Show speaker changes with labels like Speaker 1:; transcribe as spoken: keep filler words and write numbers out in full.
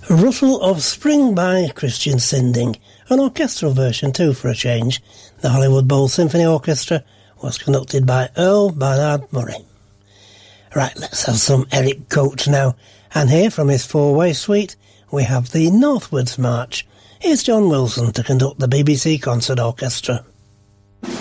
Speaker 1: Rustle of Spring by Christian Sinding, an orchestral version too for a change. The Hollywood Bowl Symphony Orchestra was conducted by Earl Barnard Murray. Right, let's have some Eric Coates now, and here from his four-way suite we have the Northwards March. Here's John Wilson to conduct the B B C Concert Orchestra.